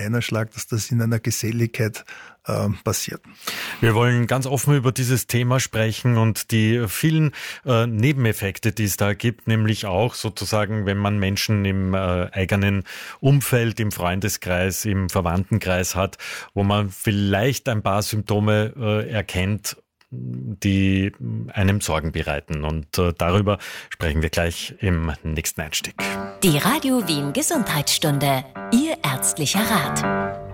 Einerschlag, dass das in einer Geselligkeit passiert. Wir wollen ganz offen über dieses Thema sprechen und die vielen Nebeneffekte, die es da gibt, nämlich auch sozusagen, wenn man Menschen im eigenen Umfeld, im Freundeskreis, im Verwandtenkreis hat, wo man vielleicht ein paar Symptome erkennt, die einem Sorgen bereiten. Und darüber sprechen wir gleich im nächsten Einstieg. Die Radio Wien Gesundheitsstunde, Ihr ärztlicher Rat.